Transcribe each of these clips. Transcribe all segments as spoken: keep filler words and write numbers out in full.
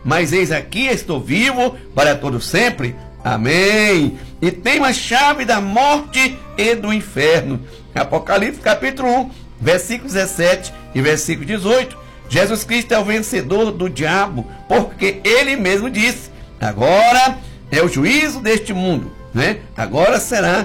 mas eis aqui estou vivo para todo sempre. Amém. E tenho a chave da morte e do inferno. Apocalipse capítulo um, versículo dezessete e versículo dezoito. Jesus Cristo é o vencedor do diabo, porque ele mesmo disse: agora é o juízo deste mundo, né? Agora será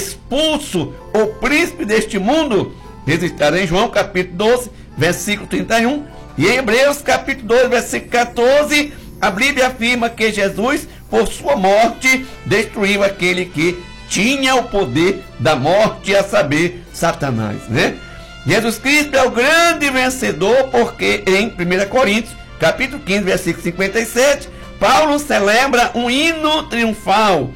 expulso o príncipe deste mundo. Isso está em João capítulo doze, versículo trinta e um. E em Hebreus capítulo dois, versículo quatorze, a Bíblia afirma que Jesus, por sua morte, destruiu aquele que tinha o poder da morte, a saber, Satanás, né? Jesus Cristo é o grande vencedor, porque em primeira Coríntios, capítulo quinze, versículo cinquenta e sete, Paulo celebra um hino triunfal.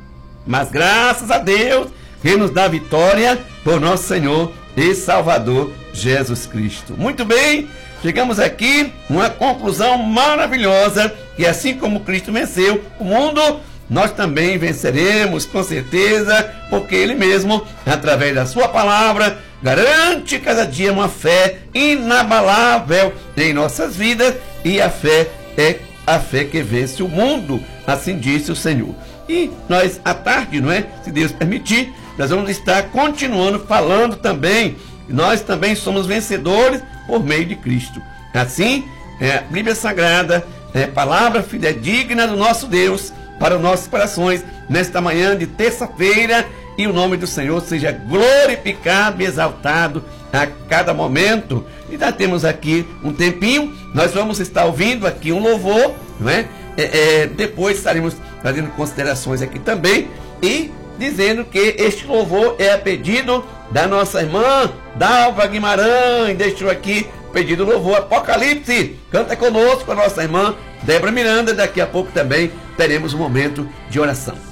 Mas graças a Deus, que nos dá vitória por nosso Senhor e Salvador Jesus Cristo. Muito bem, chegamos aqui a uma conclusão maravilhosa, que assim como Cristo venceu o mundo, nós também venceremos com certeza, porque Ele mesmo, através da sua palavra, garante cada dia uma fé inabalável em nossas vidas, e a fé é a fé que vence o mundo, assim disse o Senhor. E nós, à tarde, não é? Se Deus permitir, nós vamos estar continuando falando também. Nós também somos vencedores por meio de Cristo. Assim, é, a Bíblia Sagrada é palavra fidedigna do nosso Deus para os nossos corações nesta manhã de terça-feira, e o nome do Senhor seja glorificado e exaltado a cada momento. E já temos aqui um tempinho, nós vamos estar ouvindo aqui um louvor, não é? É, é, depois estaremos fazendo considerações aqui também, e dizendo que este louvor é a pedido da nossa irmã Dalva Guimarães. Deixou aqui pedido louvor Apocalipse. Canta conosco a nossa irmã Débora Miranda. Daqui a pouco também teremos um momento de oração.